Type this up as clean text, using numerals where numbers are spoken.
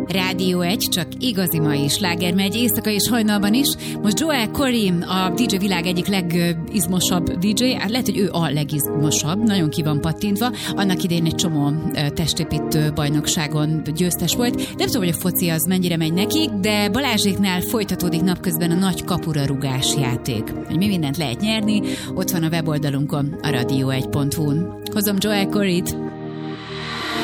Rádió 1, csak igazi mai sláger megy éjszaka és hajnalban is. Most Joel Corry, a DJ világ egyik legizmosabb DJ, hát lehet, hogy ő a legizmosabb, nagyon ki van pattintva. Annak idején egy csomó testépítő bajnokságon győztes volt. Nem tudom, hogy a foci az mennyire megy nekik, de Balázséknál folytatódik napközben a nagy kapura rugás játék. Hogy mi mindent lehet nyerni, ott van a weboldalunkon, a radio1.hu-n. Hozom Joel Corryt.